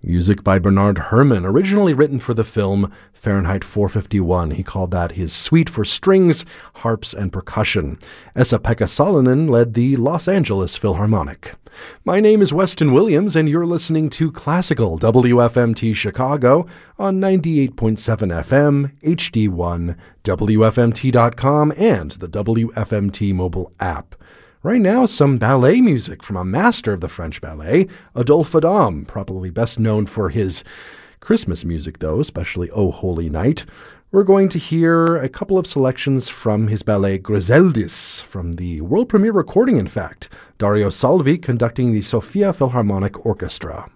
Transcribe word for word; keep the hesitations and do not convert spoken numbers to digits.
Music by Bernard Herrmann, originally written for the film Fahrenheit four fifty-one. He called that his suite for strings, harps, and percussion. Esa-Pekka Salonen led the Los Angeles Philharmonic. My name is Weston Williams, and you're listening to Classical W F M T Chicago on ninety-eight point seven F M, H D one, W F M T dot com, and the W F M T mobile app. Right now, some ballet music from a master of the French ballet, Adolphe Adam, probably best known for his Christmas music, though, especially O Holy Night. We're going to hear a couple of selections from his ballet Griseldis, from the world premiere recording, in fact, Dario Salvi conducting the Sofia Philharmonic Orchestra.